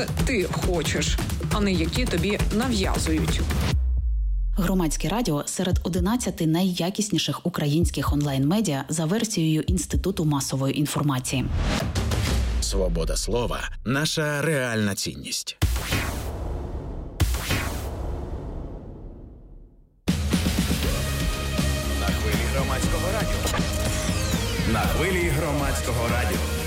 ти хочеш, а не які тобі нав'язують. Громадське радіо серед 11 найякісніших українських онлайн-медіа за версією Інституту масової інформації. Свобода слова – наша реальна цінність. На хвилі громадського радіо.